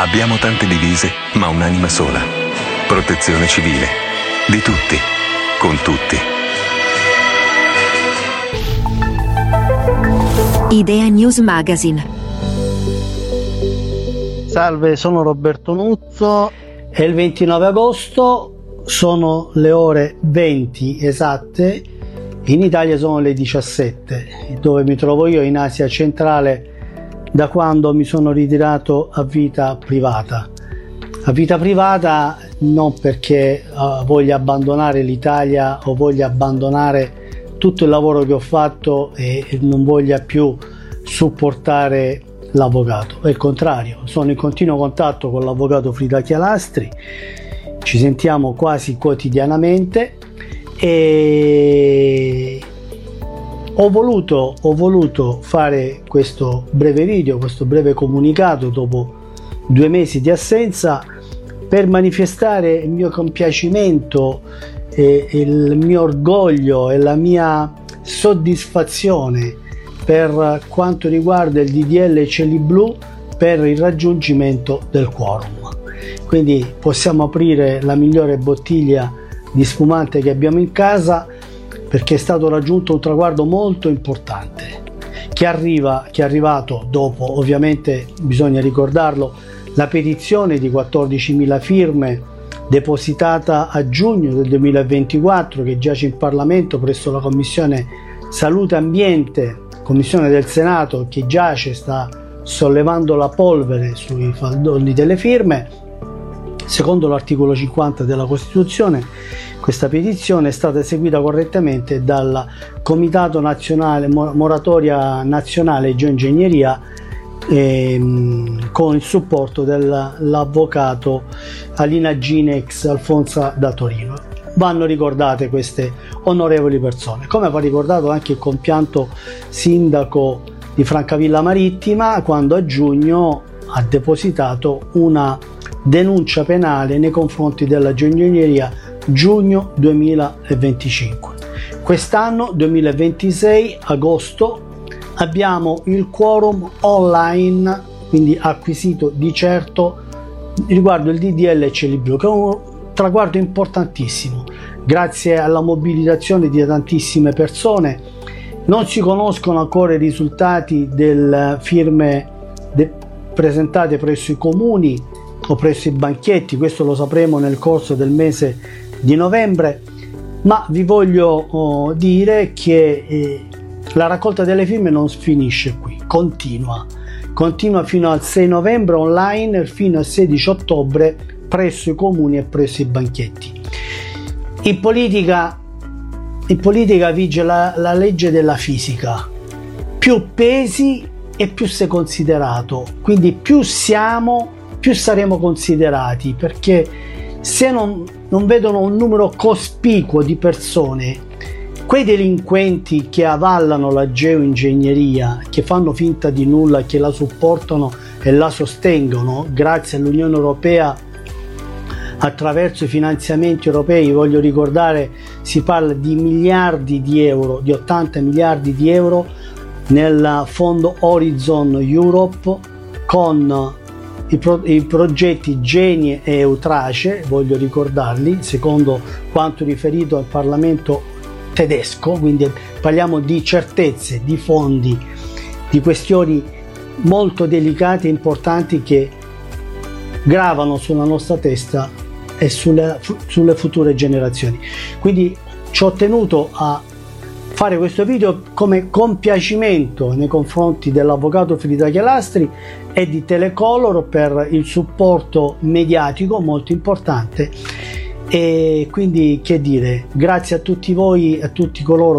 Abbiamo tante divise, ma un'anima sola. Protezione civile. Di tutti. Con tutti. Idea News Magazine. Salve, sono Roberto Nuzzo. È il 29 agosto, sono le ore 20 esatte. In Italia sono le 17, dove mi trovo io in Asia centrale da quando mi sono ritirato a vita privata. A vita privata non perché voglia abbandonare l'Italia o voglia abbandonare tutto il lavoro che ho fatto e non voglia più supportare l'avvocato. È il contrario, sono in continuo contatto con l'avvocato Frida Chialastri, ci sentiamo quasi quotidianamente e ho voluto fare questo breve video, questo breve comunicato dopo 2 mesi di assenza per manifestare il mio compiacimento, il mio orgoglio e la mia soddisfazione per quanto riguarda il DDL Cieli Blu per il raggiungimento del quorum. Quindi possiamo aprire la migliore bottiglia di spumante che abbiamo in casa, perché è stato raggiunto un traguardo molto importante che è arrivato dopo, ovviamente bisogna ricordarlo, la petizione di 14.000 firme depositata a giugno del 2024 che giace in Parlamento presso la Commissione Salute Ambiente, Commissione del Senato, che giace, sta sollevando la polvere sui faldoni delle firme. Secondo l'articolo 50 della Costituzione, questa petizione è stata eseguita correttamente dal Comitato Nazionale Moratoria Nazionale Geoingegneria con il supporto dell'avvocato Alina Ginex Alfonsa da Torino. Vanno ricordate queste onorevoli persone, come va ricordato anche il compianto sindaco di Francavilla Marittima, quando a giugno ha depositato una denuncia penale nei confronti della geoingegneria giugno 2025. Quest'anno 2026 agosto abbiamo il quorum online, quindi acquisito di certo riguardo il DDL Cieli Blu, che è un traguardo importantissimo grazie alla mobilitazione di tantissime persone. Non si conoscono ancora i risultati delle firme presentate presso i comuni o presso i banchetti, questo lo sapremo nel corso del mese di novembre, ma vi voglio dire che la raccolta delle firme non finisce qui, continua fino al 6 novembre online, fino al 16 ottobre presso i comuni e presso i banchetti. In politica vige la legge della fisica: più pesi e più sei considerato, quindi più siamo più saremo considerati, perché se non vedono un numero cospicuo di persone, quei delinquenti che avallano la geoingegneria, che fanno finta di nulla, che la supportano e la sostengono grazie all'Unione Europea attraverso i finanziamenti europei, voglio ricordare, si parla di miliardi di euro, di 80 miliardi di euro nel fondo Horizon Europe con i progetti Genie e Eutrace, voglio ricordarli, secondo quanto riferito al Parlamento tedesco, quindi parliamo di certezze, di fondi, di questioni molto delicate e importanti che gravano sulla nostra testa e sulle future generazioni. Quindi ci ho tenuto a fare questo video come compiacimento nei confronti dell'avvocato Frida Chialastri e di Telecolor per il supporto mediatico molto importante, e quindi che dire, grazie a tutti voi, a tutti coloro